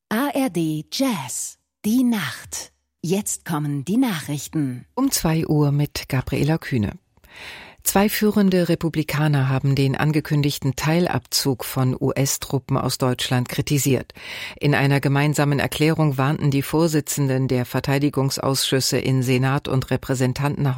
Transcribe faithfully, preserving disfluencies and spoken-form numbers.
A R D Jazz, die Nacht. Jetzt kommen die Nachrichten. Um zwei Uhr mit Gabriela Kühne. Zwei führende Republikaner haben den angekündigten Teilabzug von U S-Truppen aus Deutschland kritisiert. In einer gemeinsamen Erklärung warnten die Vorsitzenden der Verteidigungsausschüsse in Senat und Repräsentantenhaus